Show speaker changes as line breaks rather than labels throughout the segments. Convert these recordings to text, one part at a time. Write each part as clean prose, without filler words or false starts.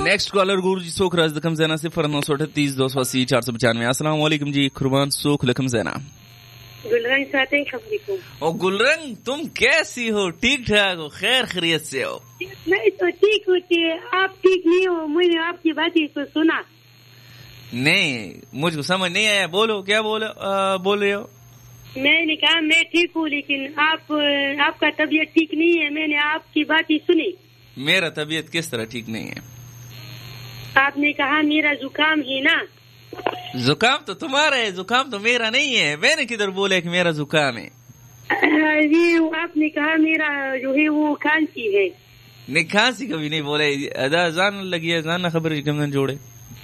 Next collar गुरु जी सोख राज लखम ज़ैना 0938 280 495। अस्सलाम वालेकुम जी कुर्बान सोख लखम ज़ैना।
गुलरंग साथी खबरिको।
ओ गुलरंग तुम कैसी हो? ठीक ठाक हो? खैर खैरियत से हो?
मैं तो ठीक होती है, आप ठीक नहीं हो। मैंने आपकी बातें तो सुना
नहीं, मुझको समझ नहीं आया। बोलो क्या बोल रहे हो?
मैंने कहा मैं ठीक हूँ, लेकिन आपका तबीयत ठीक नहीं है। मैंने आपकी बातें सुनी।
मेरा तबीयत किस तरह ठीक नहीं है?
आपने कहा मेरा जुकाम है ना।
जुकाम तो तुम्हारा है, जुकाम तो मेरा नहीं है। मैंने किधर बोला कि मेरा जुकाम है?
ये आपने कहा मेरा जो है वो खांसी है।
नहीं, खांसी कभी नहीं बोले। अदा जान लगी है, जान खबर कम जोड़े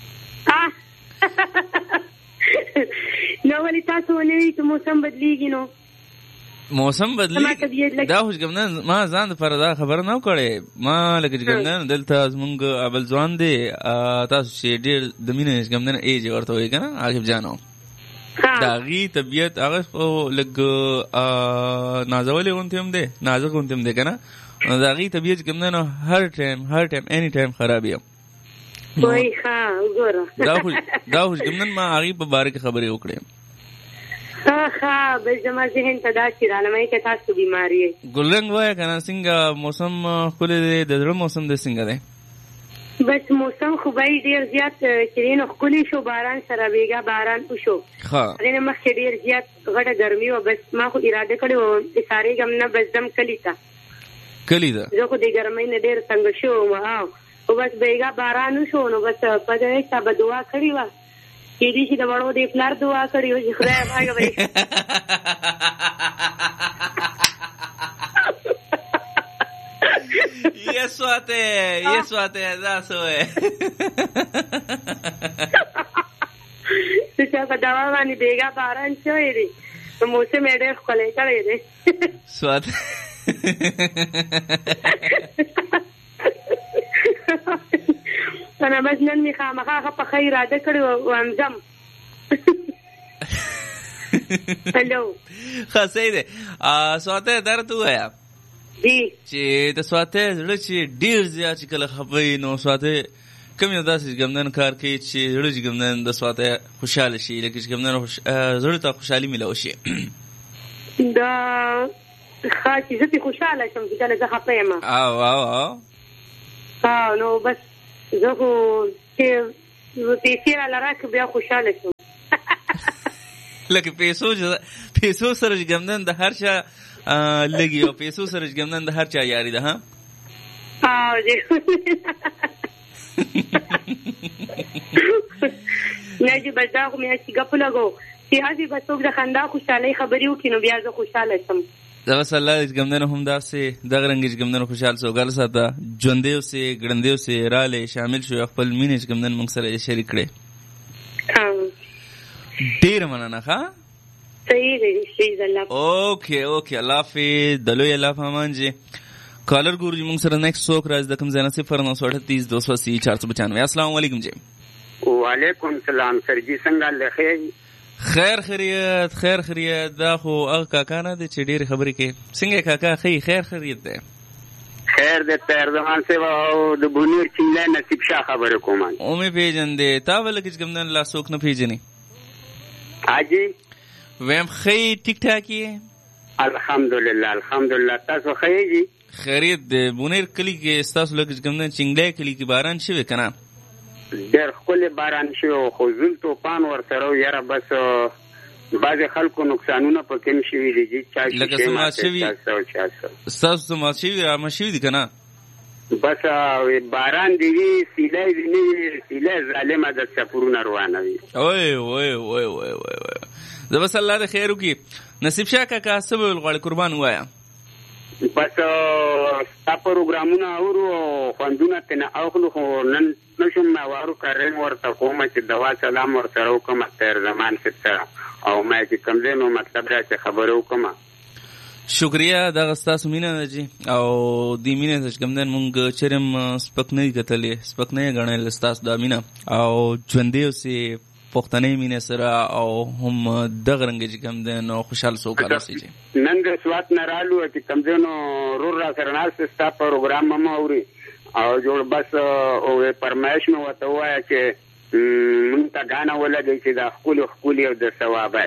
नवली तासो ने तो मौसम बदलेगी नो।
मौसम बदली दा खुश गमन मां जान पर दा खबर ना करे मां लगे गमन दलता मुंग अबल जवान दे तास शेडर दमीने गमन एज और तो है ना आगे जानो दागी तबीयत आगे लग नाजवले उनतम दे नाजुक उनतम दे ना दागी तबीयत गमन हर टाइम एनी टाइम खराब है।
कोई हां गोरा
दा खुश गमन मां आगे पर बारे की खबरें उकड़े।
हाँ बस जमा जहन तदा चिराना मैं के तास बीमारी है।
गुलरंग वाया कना सिंगा मौसम खुले दे दर मौसम दे सिंगा दे
बस मौसम खुबाई देर ज्यादा चिरेन खुली शो बारान सराबेगा बारान उशो
हां
अरे मख देर ज्यादा गड़ा गर्मी और बस मां को इरादे करे सारे गमना बस दम कलीदा जो को दे गर्मी ने देर संग शो वाओ बस बेगा बारान उशो नो बस पदे सब दुआ खड़ी वा केडी सी दबड़ो दे फ्लार दुआ करियो जी खुदा भाग भाई।
ये स्वाते दासो है
तुझा दवा वानी बेगा बारान छोए रे तो मुझसे मेरे खोले करे रे
स्वात
أنا بس ننمي خامخا خير هذا كله وأمزم. हेलो
خسيده سواته درته وایا
जी
چې د سواته زړه چې ډیر زیات کله خپې نو سواته کوم یو داسې ګمنن کار کوي چې زړه ګمنن د سواته خوشاله شي لکه چې ګمنن زړه ته خوشحالي ملو شي
دا خاصه زه خوشاله شم چې کله زه خپې ما او نو بس زه خو چې پیسې را لراک بیا خوشاله شم
لکه پیسو سره ګمنن د هر چا لګي او پیسو سره ګمنن د هر چا یاري ده ها
دې نه چې بس دا خو مې چې ګپ لګو چې هغه به څوک د خندا خوشاله خبرې وکړي نو بیا زه خوشاله شم
دا بس الله دې ګمنن هم داسې دغه رنګ ګمنن خوشاله سو ګل ساته ژوندې اوسې ګړندې اوسې رااله شامل شو خپل مینې ګمنن موږ سره شریک کړي ډیر مننه ها
صحیح دی الله
اوکے الله حافظ دلو الله فهمان جی کالر ګورو موږ سره نیکسټ څوک راځي د کوم ځای نه 0938 280 495 السلام علیکم جی
وعلیکم السلام سر جی څنګه لخیر
خیر خیریت دا خو هغه کاکا نه دی چې ډېر خبرې کوي څنګه کاکا خیر خیریت دی
خیر د ترجمان سے او د بونیر چینه نصیب شاه خبره کوم
او مې پیژندې تا ول کې کوم نه لا څوک نه پیژني
حاجی
ویم خی ٹھیک ٹھاک ہے
الحمدللہ تاسو خی جی
خیریت دی بونیر کلی کې تاسو لکه کوم نه چنګلې کلی کې باران شوی کنه
ډېر خپل باران شو خو زل توفان ورسره یاره بس بعض خلکو نقصانونه پکې شوي دي چې
لکه سما شوی سما شوی را مشوي دي کنه
بس باران دی سیله ظالمه د سفرونه روانه وي
وای زه بس الله د خیر وکي نصیب شاه کاکا سبب غړ قربان وایا
بس ستا پروګرامونه اورو خوندونه تنه اخلو خو نن نشم ما وارو کارم ورته کوم چې دوا سلام ورته وکم تر زمان ستاره او ما چې کوم دینو مطلب راځي خبرو کوم
شکریہ دا غستاسو مینه جی او دی مینه چې کوم دین مونږ چرم سپک نه کتلې سپک نه غنل استاس دا مینه او ژوندې اوسې پښتنې مینه سره او هم دغه رنګ چې کوم دین خوشاله سو کار سي نن
د سوات نه رالو چې کوم دین رور را سره ناس ستا پروګرام ما اوري او جوړ بس او پرمایش مې وته وایي چې مونږ ته غانا ولګي چې دا خپل او د ثوابه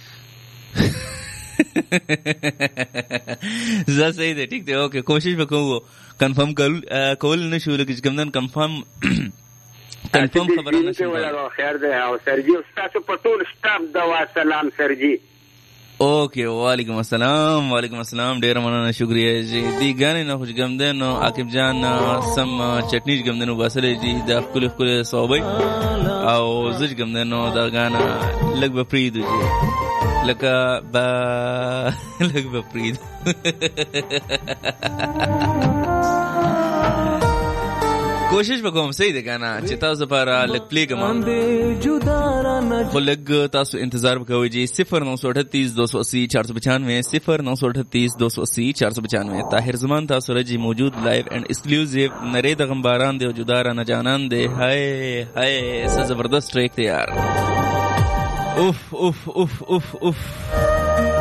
زه صحیح دی ٹھیک دی اوکے کوشش وکړو کنفرم کول نشو لکه کومن کنفرم خبره نشو
ولا خیر دی او سرجی تاسو په ټول سټاف دا سلام سرجی
اوکے وعلیکم السلام ډیر مننه شکریہ جی دی غانې نه خوش ګمدن نو عاقب جان سم چټنی ګمدن وباسلې جی دا خپل صوبې او زج ګمدن نو دا غانا لګ به پریدو جی لکه به پرید کوشش وکوم صحیح دی کنه چې تاسو لپاره لګ پلی کوم خو لګ تاسو انتظار وکوئ جی 0938 280 495 0938 280 495 طاهر زمان تاسو رجی موجود لایو اینڈ ایکسکلوزیو نری د غمباران دی او جدارا نه جانان دی هاي څه زبردست ټریک دی یار اوف اوف اوف اوف اوف